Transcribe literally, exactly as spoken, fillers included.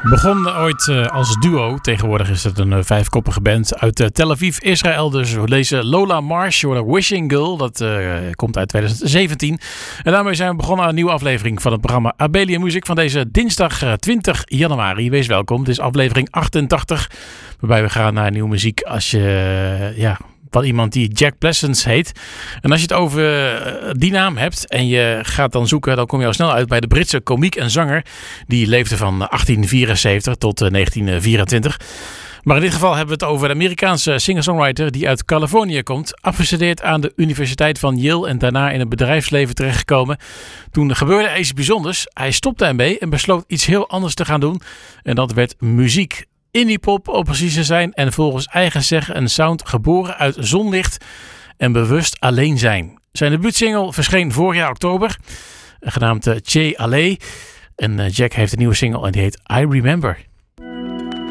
Begon ooit uh, als duo. Tegenwoordig is het een uh, vijfkoppige band uit uh, Tel Aviv, Israël. Dus deze Lola Marsh, Wishing Girl, dat uh, komt uit twintig zeventien. En daarmee zijn we begonnen aan een nieuwe aflevering van het programma Abelia Music van deze dinsdag uh, twintig januari. Wees welkom, het is aflevering achtentachtig. Waarbij we gaan naar nieuwe muziek als je... Uh, ja. van iemand die Jack Pleasants heet. En als je het over die naam hebt en je gaat dan zoeken, dan kom je al snel uit bij de Britse komiek en zanger. Die leefde van achttien vierenzeventig tot negentien vierentwintig. Maar in dit geval hebben we het over de Amerikaanse singer-songwriter die uit Californië komt. Afgestudeerd aan de Universiteit van Yale en daarna in het bedrijfsleven terechtgekomen. Toen gebeurde er iets bijzonders. Hij stopte ermee en besloot iets heel anders te gaan doen. En dat werd muziek. Indie-pop om precies te zijn en volgens eigen zeggen een sound geboren uit zonlicht en bewust alleen zijn. Zijn debuutsingle verscheen vorig jaar oktober, genaamd Che Alley. En Jack heeft een nieuwe single en die heet I Remember.